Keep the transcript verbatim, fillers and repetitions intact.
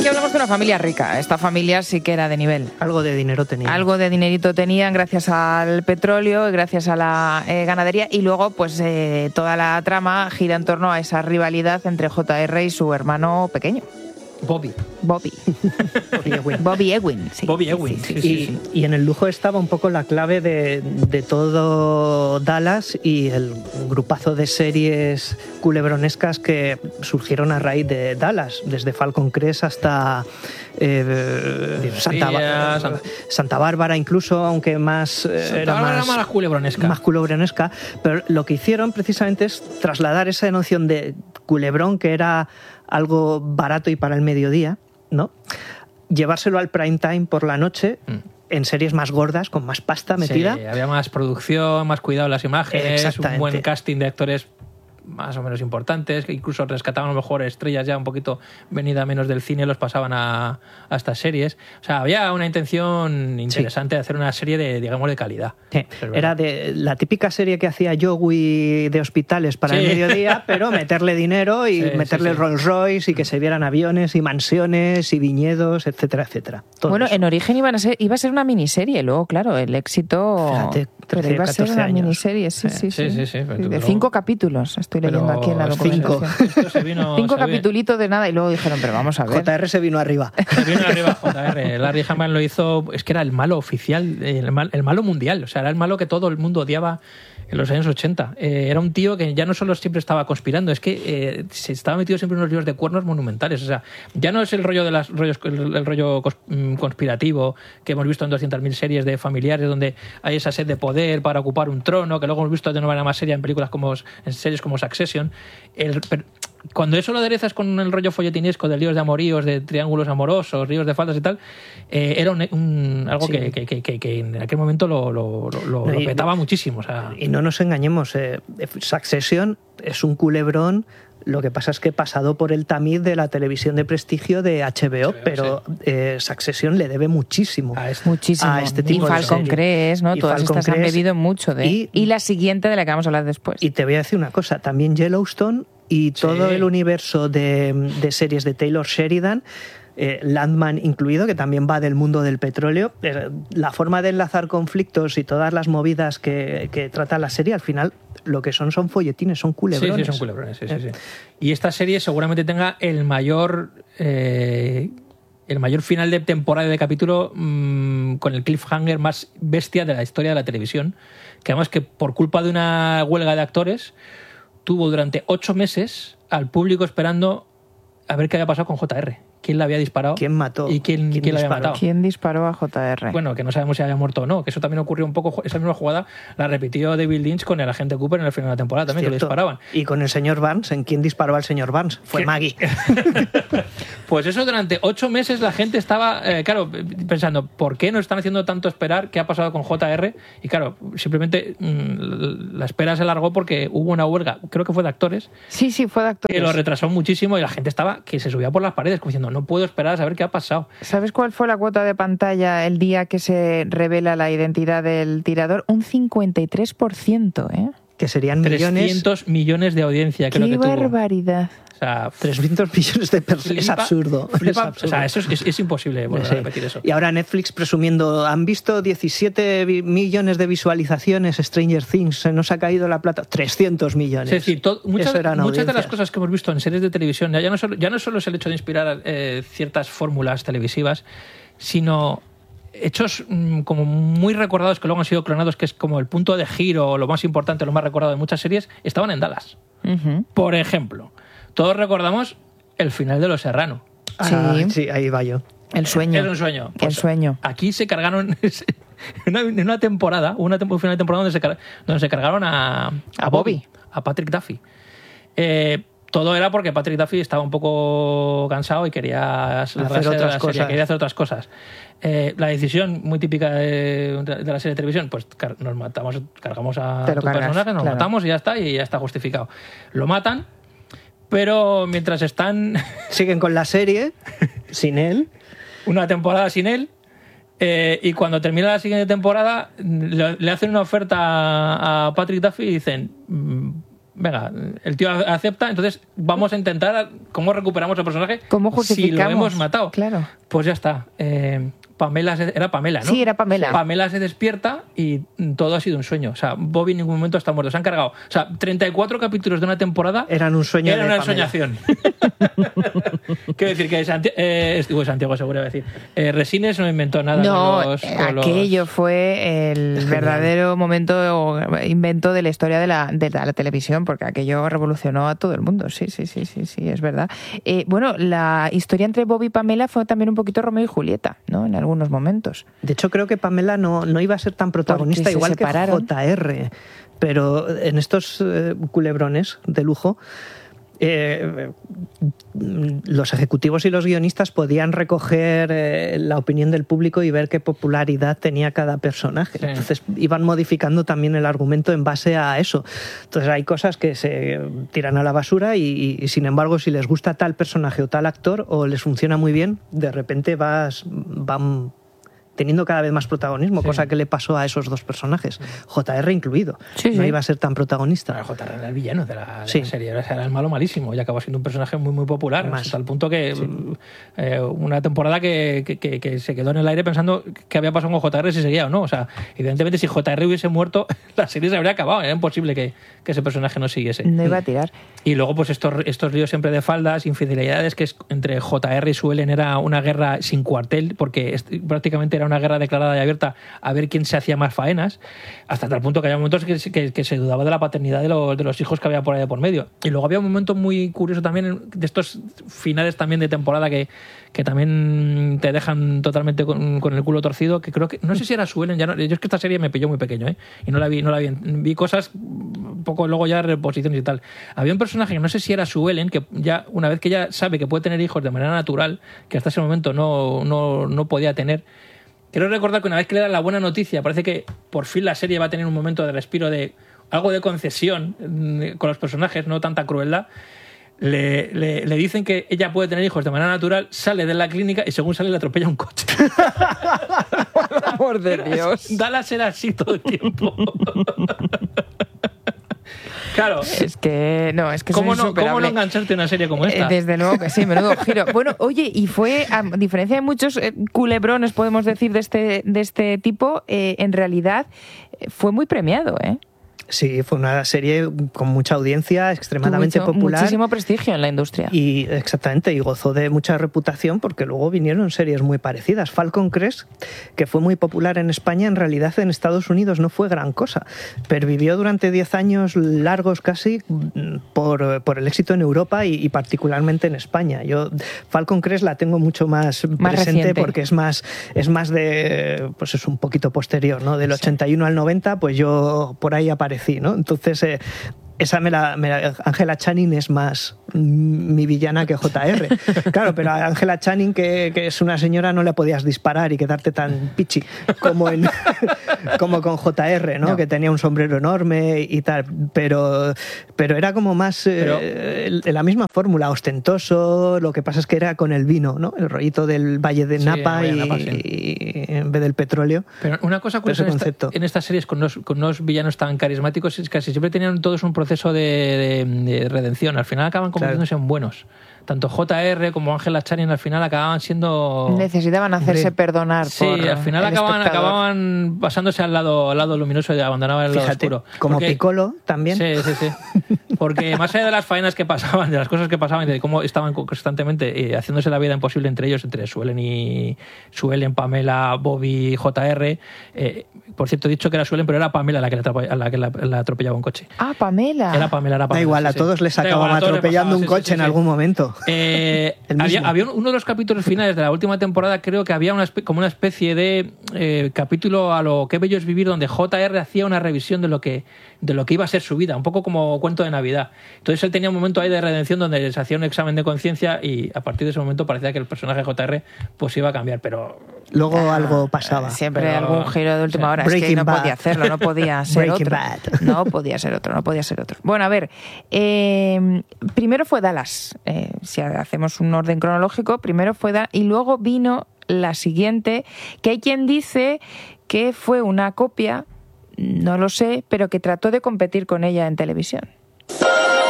aquí hablamos de una familia rica. Esta familia sí que era de nivel. Algo de dinero tenían. Algo de dinerito tenían gracias al petróleo y gracias a la eh, ganadería. Y luego, pues eh, toda la trama gira en torno a esa rivalidad entre J R y su hermano pequeño. Bobby. Bobby. Bobby Ewing. Bobby Ewing, sí. Bobby Ewing, sí, sí, sí, sí, Y, sí. y en el lujo estaba un poco la clave de, de todo Dallas y el grupazo de series culebronescas que surgieron a raíz de Dallas, desde Falcon Crest hasta eh, Santa, Dinastía, Santa- Santa Bárbara, incluso, aunque más eh, Santa era Bárbara más, era más culebronesca. más culebronesca. Pero lo que hicieron precisamente es trasladar esa noción de culebrón, que era algo barato y para el mediodía, ¿no? Llevárselo al prime time por la noche, Mm. en series más gordas, con más pasta metida. Sí, había más producción, más cuidado en las imágenes, un Exactamente. buen casting de actores más o menos importantes, que incluso rescataban a lo mejor estrellas ya un poquito venida menos del cine, los pasaban a, a estas series. O sea, había una intención interesante de hacer una serie de, digamos, de calidad. Sí, Es verdad. era de la típica serie que hacía Joey de hospitales para Sí. el mediodía, pero meterle dinero y Sí, meterle sí, sí. Rolls Royce y que se vieran aviones y mansiones y viñedos, etcétera, etcétera. Todo Bueno, eso. en origen iban a ser, iba a ser una miniserie, luego, claro, el éxito... Fíjate, pero trece, iba a ser catorce una años. miniserie, sí, sí, Sí, sí. sí, sí, pero De luego- cinco capítulos, estoy leyendo Pero aquí en la es cinco. documentación. Esto se vino, Cinco se vi- capitulitos de nada y luego dijeron, pero vamos a ver. J R se vino arriba. Se vino arriba J R. Larry Hama lo hizo, es que era el malo oficial, el, mal- el malo mundial, o sea, era el malo que todo el mundo odiaba en los años ochenta. Eh, era un tío que ya no solo siempre estaba conspirando, es que eh, se estaba metido siempre en unos líos de cuernos monumentales. O sea, ya no es el rollo de las rollos, el, el rollo cos- mm, conspirativo que hemos visto en doscientas mil series de familiares donde hay esa sed de poder para ocupar un trono, que luego hemos visto de una manera más seria en películas como en series como Succession. El, per- cuando eso lo aderezas con el rollo folletinesco de líos de amoríos, de triángulos amorosos, líos de faldas y tal, eh, era un, un- algo Sí. que, que, que, que- que en aquel momento lo, lo, lo, lo No, y- petaba muchísimo. O sea, Y no nos engañemos, eh, Succession es un culebrón. Lo que pasa es que pasado por el tamiz de la televisión de prestigio de H B O, H B O, pero eh, Succession le debe muchísimo a este- Muchísimo. a este tipo y de Falcon serie. Crest, ¿no? Y Todas Falcon estas han Crest. bebido mucho de... Y- Y, la siguiente de la que vamos a hablar después. Y te voy a decir una cosa, también Yellowstone y todo Sí. el universo de, de series de Taylor Sheridan, eh, Landman incluido, que también va del mundo del petróleo, eh, la forma de enlazar conflictos y todas las movidas que, que trata la serie, al final lo que son son folletines, son Sí, culebrones. sí, son culebrones. Sí, sí, Eh. sí. Y esta serie seguramente tenga el mayor... eh, el mayor final de temporada de capítulo mmm, con el cliffhanger más bestia de la historia de la televisión, que además que por culpa de una huelga de actores tuvo durante ocho meses al público esperando a ver qué había pasado con J R, quién la había disparado ¿Quién mató? y quién, ¿Quién quién la había disparó? matado. ¿Quién disparó a J R? Bueno, que no sabemos si había muerto o no, que eso también ocurrió un poco, esa misma jugada la repitió David Lynch con el agente Cooper en el final de la temporada también, que le Cierto. disparaban. Y con el señor Barnes, ¿en quién disparó al señor Barnes? Fue ¿Qué? Maggie. Pues eso durante ocho meses la gente estaba, eh, claro, pensando, ¿por qué nos están haciendo tanto esperar? ¿Qué ha pasado con J R? Y claro, simplemente mmm, la espera se alargó porque hubo una huelga, creo que fue de actores, Sí, sí, fue de que actores. lo retrasó muchísimo y la gente estaba que se subía por las paredes como diciendo, no puedo esperar a saber qué ha pasado. ¿Sabes cuál fue la cuota de pantalla el día que se revela la identidad del tirador? Un cincuenta y tres por ciento, ¿eh? Que serían millones. trescientos millones de audiencia creo ¡Qué que tuvo. barbaridad! O sea, trescientos millones de personas. Es flipa- absurdo. flipa- es absurdo. O sea, eso es, es- es imposible volver Sí. a repetir eso. Y ahora Netflix presumiendo, han visto diecisiete vi- millones de visualizaciones Stranger Things, se nos ha caído la plata. trescientos millones. Es decir, to- muchas, Eso eran muchas de las audiencias. cosas que hemos visto en series de televisión, ya no solo, ya no solo es el hecho de inspirar eh, ciertas fórmulas televisivas, sino hechos mm, como muy recordados que luego han sido clonados, que es como el punto de giro, o lo más importante, lo más recordado de muchas series, estaban en Dallas. Ujú. Por ejemplo, todos recordamos el final de Los Serrano. Ah, Sí. sí, ahí va yo. El sueño. Es un sueño. El sueño. Aquí se cargaron en una, en una temporada, una tem- un final de temporada donde se, car- donde se cargaron a, A Bobby. a Patrick Duffy. Eh, todo era porque Patrick Duffy estaba un poco cansado y quería Hacer largarse de otras la serie, cosas. quería hacer otras cosas. Eh, la decisión muy típica de, de la serie de televisión, pues car- nos matamos, cargamos a Te lo tu cargas, personaje, nos claro. matamos y ya está, y ya está justificado. Lo matan, pero mientras están Siguen con la serie, sin él. una temporada sin él, eh, y cuando termina la siguiente temporada le, le hacen una oferta a, a Patrick Duffy y dicen, "Mm, venga, el tío acepta, entonces vamos a intentar cómo recuperamos el personaje. ¿Cómo justificamos? Si lo hemos matado. Claro. Pues ya está. Eh, Pamela se, era Pamela, ¿no? Sí, era Pamela. Pamela se despierta y todo ha sido un sueño. O sea, Bobby en ningún momento está muerto. Se han cargado. O sea, treinta y cuatro capítulos de una temporada eran un sueño. Era de una Pamela. ensoñación. Quiero decir que Santi eh, digo, Santiago seguro decir. Eh, Resines no inventó nada. No, con los, con aquello los... fue el verdadero momento o invento de la historia de la, de la televisión, porque aquello revolucionó a todo el mundo. Sí, sí, sí, sí, sí, es verdad. Eh, bueno, la historia entre Bobby y Pamela fue también un poquito Romeo y Julieta, ¿no? En algunos momentos. De hecho, creo que Pamela no, no iba a ser tan protagonista, igual que J R, pero en estos eh, culebrones de lujo, eh, los ejecutivos y los guionistas podían recoger eh, la opinión del público y ver qué popularidad tenía cada personaje. Sí. Entonces iban modificando también el argumento en base a eso. Entonces hay cosas que se tiran a la basura y, y sin embargo, si les gusta tal personaje o tal actor o les funciona muy bien, de repente vas, van teniendo cada vez más protagonismo, sí. Cosa que le pasó a esos dos personajes, J R incluido. Sí, no sí. iba a ser tan protagonista. Pero J R era el villano de la, de sí. la serie, era el malo malísimo y acabó siendo un personaje muy muy popular, más. Hasta el punto que sí. eh, una temporada que, que, que, que se quedó en el aire pensando qué había pasado con J R si seguía o no. O sea, evidentemente si J R hubiese muerto, la serie se habría acabado, era imposible que, que ese personaje no siguiese. No iba a tirar. Y luego pues estos, estos líos siempre de faldas, infidelidades, que es, entre J R y Sue Ellen era una guerra sin cuartel, porque es, prácticamente era una guerra declarada y abierta a ver quién se hacía más faenas, hasta tal punto que había momentos que, que, que se dudaba de la paternidad de los, de los hijos que había por ahí de por medio. Y luego había un momento muy curioso también de estos finales también de temporada que, que también te dejan totalmente con, con el culo torcido, que creo que, no sé si era Sue Ellen, ya no, yo es que esta serie me pilló muy pequeño, ¿eh? Y no la vi, no la vi, vi cosas un poco luego ya reposiciones y tal. Había un personaje que no sé si era Sue Ellen, que ya una vez que ella sabe que puede tener hijos de manera natural, que hasta ese momento no, no, no podía tener. Quiero recordar que una vez que le dan la buena noticia, parece que por fin la serie va a tener un momento de respiro, de algo de concesión con los personajes, no tanta crueldad. Le, le, le dicen que ella puede tener hijos de manera natural, sale de la clínica y según sale le atropella un coche. Por amor de Dios. Dallas era así todo el tiempo. Claro. Es que no, es que ¿Cómo es no, ¿Cómo no engancharte a una serie como esta? Desde luego que sí, menudo giro. Bueno, oye, y fue, a diferencia de muchos eh, culebrones, podemos decir, de este, de este tipo, eh, en realidad fue muy premiado, ¿eh? Sí, fue una serie con mucha audiencia, extremadamente mucho, popular. Muchísimo prestigio en la industria. Y exactamente, y gozó de mucha reputación porque luego vinieron series muy parecidas. Falcon Crest, que fue muy popular en España, en realidad en Estados Unidos no fue gran cosa. Pervivió durante diez años largos casi por, por el éxito en Europa y, y particularmente en España. Yo Falcon Crest la tengo mucho más, más presente reciente. Porque es más, es más de, pues es un poquito posterior, ¿no? Del ochenta y uno al noventa, pues yo por ahí aparecí. ¿No? Entonces, eh, esa me la, me la, Angela Channing es más mm, mi villana que J R. Claro, pero a Angela Channing, que, que es una señora, no le podías disparar y quedarte tan pichi como, en, como con J R, ¿no? No. Que tenía un sombrero enorme y tal. Pero, pero era como más eh, pero, la misma fórmula, ostentoso. Lo que pasa es que era con el vino, ¿no? El rollito del Valle de Napa, sí, y, Napa sí. y en vez del petróleo. Pero una cosa curiosa en, esta, en estas series con unos, con unos villanos tan carismáticos es que casi siempre tenían todos un proceso de, de, de redención. Al final acaban convirtiéndose claro. en buenos. Tanto J R como Angela Channing al final acababan siendo... Necesitaban hacerse Hombre. perdonar sí, por al final el acababan, espectador. acababan pasándose al lado, al lado luminoso y abandonaban el lado Fíjate, oscuro. Como Porque, Piccolo también. Sí, sí, sí. Porque más allá de las faenas que pasaban, de las cosas que pasaban, de cómo estaban constantemente eh, haciéndose la vida imposible entre ellos, entre Sue Ellen y Sue Ellen, Pamela, Bobby, J R. Eh, por cierto, he dicho que era Sue Ellen, pero era Pamela la que, la, la, que la, la atropellaba un coche. Ah, Pamela. Era Pamela, era Pamela. Da igual, sí, a todos sí. les acababan atropellando un sí, coche sí, sí, en sí. algún momento. Eh, había, había uno de los capítulos finales de la última temporada, creo que había una, como una especie de eh, capítulo a lo Qué bello es vivir, donde J R hacía una revisión de lo que de lo que iba a ser su vida, un poco como cuento de Navidad. Entonces él tenía un momento ahí de redención donde se hacía un examen de conciencia y a partir de ese momento parecía que el personaje de J R pues iba a cambiar, pero... Luego ah, algo pasaba. Siempre pero, algún giro de última sí. hora. Es que no Bad. podía hacerlo, no podía ser Breaking otro. Bad. No podía ser otro, no podía ser otro. Bueno, a ver, eh, primero fue Dallas. Eh, si hacemos un orden cronológico, primero fue Dallas y luego vino la siguiente, que hay quien dice que fue una copia, no lo sé, pero que trató de competir con ella en televisión.